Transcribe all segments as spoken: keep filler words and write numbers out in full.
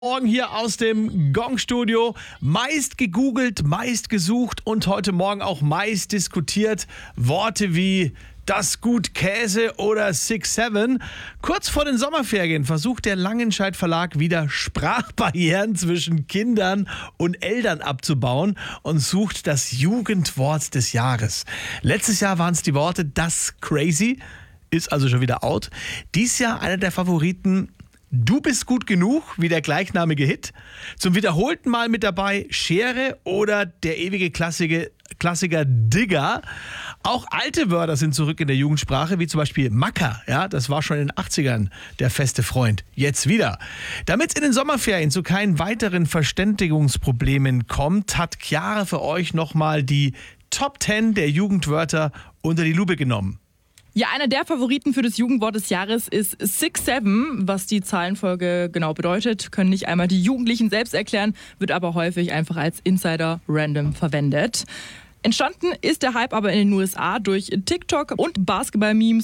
Morgen hier aus dem Gong-Studio. Meist gegoogelt, meist gesucht und heute Morgen auch meist diskutiert. Worte wie das Gut Käse oder Six Seven. Kurz vor den Sommerferien versucht der Langenscheidt Verlag wieder Sprachbarrieren zwischen Kindern und Eltern abzubauen und sucht das Jugendwort des Jahres. Letztes Jahr waren es die Worte das crazy, ist also schon wieder out. Dies Jahr einer der Favoriten Du bist gut genug, wie der gleichnamige Hit. Zum wiederholten Mal mit dabei Schere oder der ewige Klassiker, Klassiker Digger. Auch alte Wörter sind zurück in der Jugendsprache, wie zum Beispiel Macker. Ja, das war schon in den achtzigern der feste Freund. Jetzt wieder. Damit es in den Sommerferien zu keinen weiteren Verständigungsproblemen kommt, hat Chiara für euch nochmal die Top zehn der Jugendwörter unter die Lupe genommen. Ja, einer der Favoriten für das Jugendwort des Jahres ist Six Seven. Was die Zahlenfolge genau bedeutet, können nicht einmal die Jugendlichen selbst erklären, wird aber häufig einfach als Insider random verwendet. Entstanden ist der Hype aber in den U S A durch TikTok und Basketball-Memes.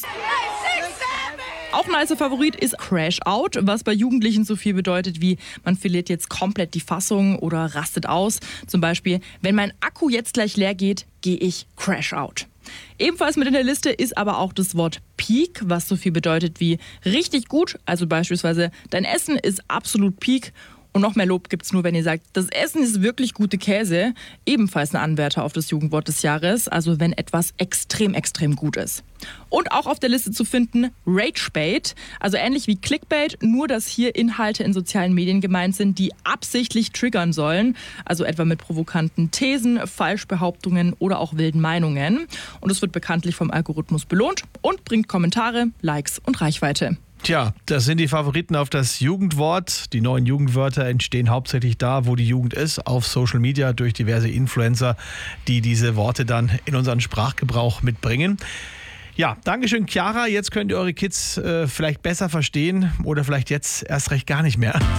Auch ein nicer Favorit ist Crash Out, was bei Jugendlichen so viel bedeutet wie man verliert jetzt komplett die Fassung oder rastet aus. Zum Beispiel, wenn mein Akku jetzt gleich leer geht, gehe ich Crash Out. Ebenfalls mit in der Liste ist aber auch das Wort Peak, was so viel bedeutet wie richtig gut. Also beispielsweise, dein Essen ist absolut Peak. Und noch mehr Lob gibt's nur, wenn ihr sagt, das Essen ist wirklich gute Käse. Ebenfalls ein Anwärter auf das Jugendwort des Jahres, also wenn etwas extrem, extrem gut ist. Und auch auf der Liste zu finden Ragebait, also ähnlich wie Clickbait, nur dass hier Inhalte in sozialen Medien gemeint sind, die absichtlich triggern sollen, also etwa mit provokanten Thesen, Falschbehauptungen oder auch wilden Meinungen. Und es wird bekanntlich vom Algorithmus belohnt und bringt Kommentare, Likes und Reichweite. Tja, das sind die Favoriten auf das Jugendwort. Die neuen Jugendwörter entstehen hauptsächlich da, wo die Jugend ist, auf Social Media durch diverse Influencer, die diese Worte dann in unseren Sprachgebrauch mitbringen. Ja, Dankeschön, Chiara. Jetzt könnt ihr eure Kids äh, vielleicht besser verstehen oder vielleicht jetzt erst recht gar nicht mehr.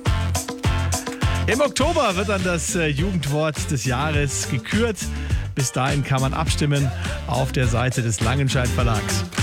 Im Oktober wird dann das äh, Jugendwort des Jahres gekürt. Bis dahin kann man abstimmen auf der Seite des Langenscheidt Verlags.